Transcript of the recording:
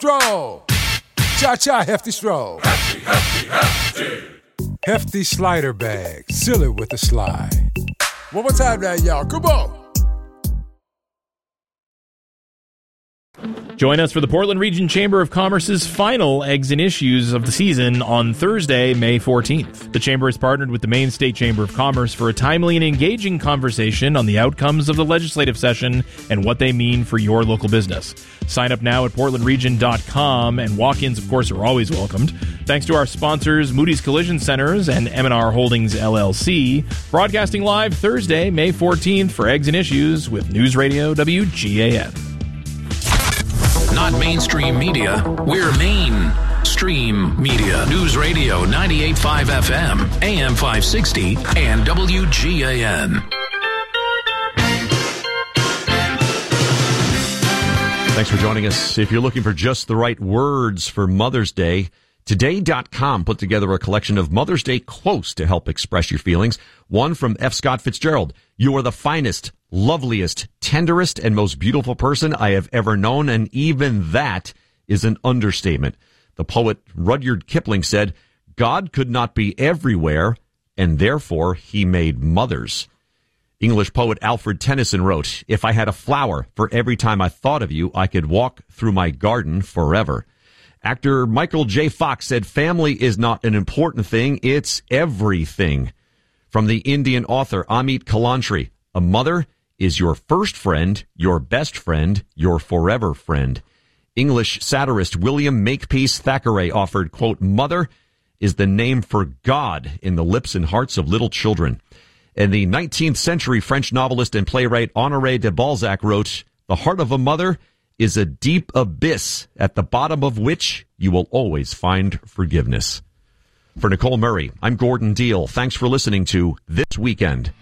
Stroll. Cha-cha, hefty stroll. Hefty, hefty, hefty. Hefty slider bag. Seal it with a slide. One more time now, y'all. Come on. Join us for the Portland Region Chamber of Commerce's final Eggs and Issues of the season on Thursday, May 14th. The Chamber has partnered with the Maine State Chamber of Commerce for a timely and engaging conversation on the outcomes of the legislative session and what they mean for your local business. Sign up now at portlandregion.com, and walk-ins, of course, are always welcomed. Thanks to our sponsors, Moody's Collision Centers and M&R Holdings, LLC. Broadcasting live Thursday, May 14th for Eggs and Issues with News Radio WGAN. Not mainstream media, we're mainstream media. News Radio 98.5 FM, AM 560, and WGAN. Thanks for joining us. If you're looking for just the right words for Mother's Day, Today.com put together a collection of Mother's Day quotes to help express your feelings. One from F. Scott Fitzgerald. You are the finest, loveliest, tenderest, and most beautiful person I have ever known, and even that is an understatement. The poet Rudyard Kipling said, God could not be everywhere, and therefore he made mothers. English poet Alfred Tennyson wrote, if I had a flower for every time I thought of you, I could walk through my garden forever. Actor Michael J. Fox said, family is not an important thing, it's everything. From the Indian author Amit Kalantri, a mother is your first friend, your best friend, your forever friend. English satirist William Makepeace Thackeray offered, quote, mother is the name for God in the lips and hearts of little children. And the 19th century French novelist and playwright Honoré de Balzac wrote, the heart of a mother is a deep abyss at the bottom of which you will always find forgiveness. For Nicole Murray, I'm Gordon Deal. Thanks for listening to This Weekend.